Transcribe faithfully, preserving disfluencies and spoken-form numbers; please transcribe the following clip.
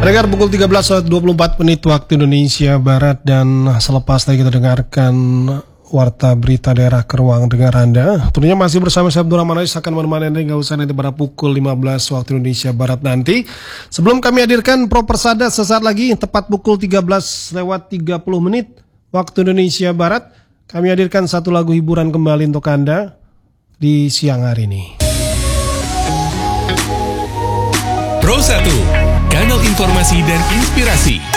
Pendengar pukul tiga belas dua puluh empat menit waktu Indonesia Barat, dan selepas tadi kita dengarkan Warta Berita Daerah ke ruang dengar Anda. Tentunya masih bersama saya Abdul Rahman Rais akan menemani Anda hingga usai nanti pada pukul lima belas waktu Indonesia Barat nanti. Sebelum kami hadirkan Pro Persada sesaat lagi tepat pukul tiga belas lewat tiga puluh menit waktu Indonesia Barat, kami hadirkan satu lagu hiburan kembali untuk Anda di siang hari ini. Pro satu, kanal informasi dan inspirasi.